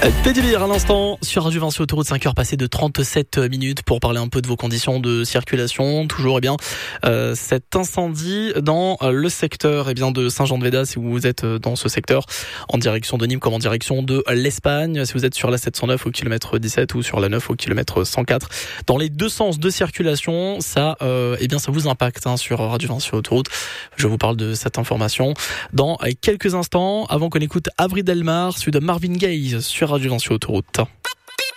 Pédibir à l'instant sur Radio Vinci Autoroute, 5h passées de 37 minutes pour parler un peu de vos conditions de circulation. Toujours cet incendie dans le secteur de Saint-Jean-de-Védas, si vous êtes dans ce secteur en direction de Nîmes comme en direction de l'Espagne, si vous êtes sur la 709 au kilomètre 17 ou sur la 9 au kilomètre 104, dans les deux sens de circulation, ça vous impacte sur Radio Vinci Autoroute. Je vous parle de cette information dans quelques instants, avant qu'on écoute Avril Delmar, celui de Marvin Gaye sur Radio Vinci Autoroute.